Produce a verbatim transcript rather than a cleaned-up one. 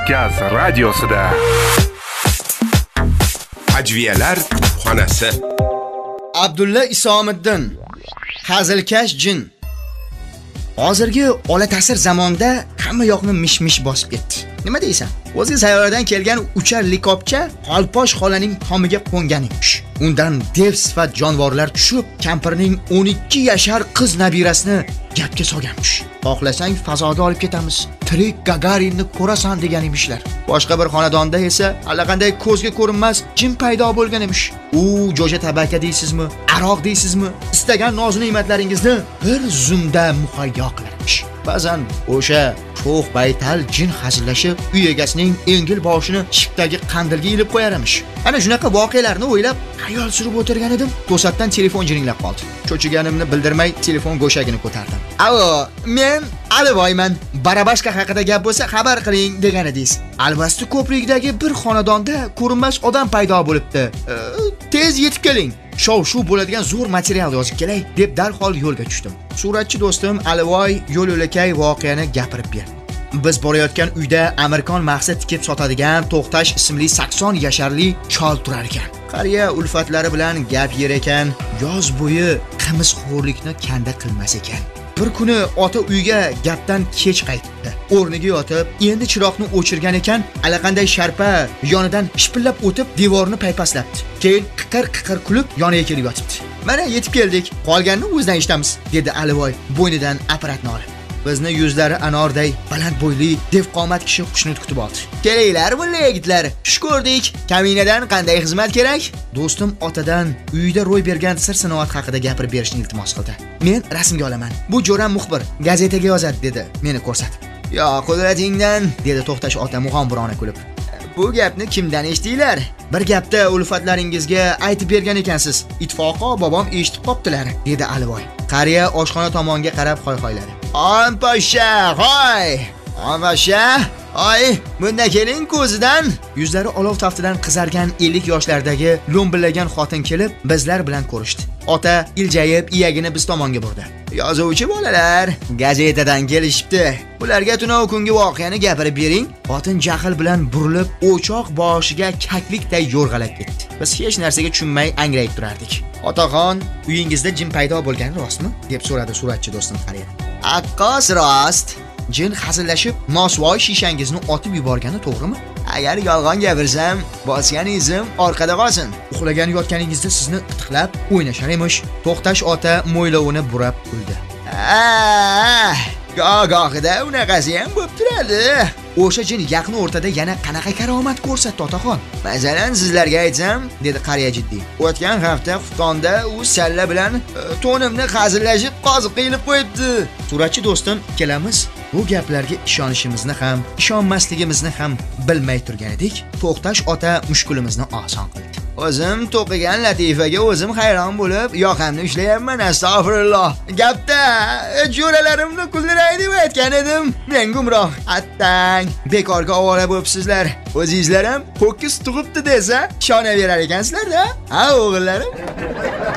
Kavkaz radiosida. Ajviyalar xonasi. Abdulla Isomiddin, hazilkash jin. Hozirgi ola ta'sir zamonda hamma yoqni mish-mish bosib ketdi. Nima deysan? O'zi sayyoradan kelgan uchar likopcha Xolposh xolaning tomiga qo'nganingmish. Undan dev sifat jonivorlar tushib, kampirning o'n ikki yashar qiz nabirasini gapga solganmish. Xohlasang fazoga olib ketamiz. Tirik Gagarinni ko'rasan degan emishlar. Boshqa bir xonadonda esa allaqanday ko'zga ko'rinmas jin paydo bo'lgan emish. U jo'ja tabaka deysizmi? Aroq deysizmi? Istagan noz-ne'matlaringizni bir zumda muhayyo qilarmish. Ba'zan o'sha sho'x baytal jin hazillashib, uy egasining engil boshini shipdagi qandilga ilib qo'yaramish. Ana shunaqa voqealarni o'ylab, xayol surib o'tirgan edim. To'satdan telefon jiringlab qoldi. Cho'chiganimni bildirmay telefon go'shagini ko'tardim. "Alo, men Aliboyman. Barabashka haqida gap bo'lsa xabar qiling" degan edingiz. Alvasti ko'prikdagi bir xonadonda ko'rinmas odam paydo bo'libdi. E, tez yetib keling. Shov-shuv bo'ladigan zo'r material yozib kelay deb darhol yo'lga tushdim. Suratchi do'stim Alivoy yo'l-yo'lakay voqeani gapirib berdi. Biz borayotgan uyda Amerikan maqsad tikib sotadigan To'xtash ismli sakson yasharli chol turar ekan. Qariya ulfatlari bilan gap yer ekan, yoz bo'yi qimizxo'rlikni kanda qilmas ekan. Bir kuni ota uyga gapdan kech qaytdi. O'rniga yotib, endi chiroqni o'chirgan ekan, allaqanday sharpa yonidan shipillab o'tib, devorni paypaslabdi. Keyin qiqir-qiqir kulib yoniga kelib yotibdi. "Mana yetib keldik. Qolganini o'zdan eshitamiz", dedi Alivoy bo'ynidan apparatni olib. Bizni yuzlari anorday, baland bo'yli, dev qomat kishi xushnud kutib oldi. "Kelinglar, mulla yigitlar. Xush ko'rdik. Kaminadan qanday xizmat kerak?" Do'stim otadan uyda ro'y bergan sir-sinoat haqida gapirib berishni iltimos qildi. "Men rasmga olaman. Bu jo'ram muxbir, gazetaga yozadi", dedi meni ko'rsatib. "Yo, qudratingdan", dedi To'xtash ota mug'ombirona kulib. "Bu gapni kimdan eshitdinglar? Bir gapda ulfatlaringizga aytib bergan ekansiz. Itfoqo bobom eshitib qoptilar", dedi Alivoy. Qariya oshxona tomonga qarab hoy-hoyladi. "On poshsha, hoy! On poshsha, hoy! Bunda keling ko'zidan." Yuzlari olov taftidan qizargan ellik yoshlardagi lo'mbillagan xotin kelib, bizlar bilan ko'rishdi. Ota iljayib iyagini biz tomonga burdi. "Yozuvchi bolalar, gazetadan kelishibdi. Ularga tunov kungi voqeani gapirib bering." Xotin jahl bilan burilib, o'choq boshiga kaklikday yo'rg'alab ketdi. Biz hech narsaga tushunmay angrayib turardik. "Otaxon, uyingizda jin paydo bo'lgani rostmi?" deb so'radi suratchi do'stim qariya. "Aqqos rost. Jin hazillashib, nosvoy shishangizni otib yuborgani to'g'rimi? Agar yolg'on gapirsam, bosgan izim orqada qolsin. Uxlagan yotganingizda sizni qitiqlab o'ynashar emish." To'xtash ota mo'ylovini burab kuldi. "Ah, goh-gohida unaqasi ham bo'lib turadi. O'sha jin yaqin o'rtada yana qanaqa karomat ko'rsatdi otaxon? Masalan, sizlarga aytsam", dedi qariya jiddiy. "O'tgan hafta Xuftonda u salla bilan to'nimni hazillashib, qoziq qilib qo'yibdi." Suratchi do'stim, kelamiz. Bu gaplarga ishonishimizni ham, ishonmasligimizni ham bilmay turgan edik. To'xtash ota mushkulimizni oson qildi. "O'zim to'qigan latifaga o'zim hayron bo'lib, yoqamni ushlayapman, astag'firulloh. Gapda jo'ralarimni kuldiray deb aytgan edim. Men gumroh. Attang, bekorga ovora bo'libsizlar. O'zingizlar ham ho'kiz tug'ibdi desa, ishonaverar ekansizlar-da. Ha, o'g'illarim?"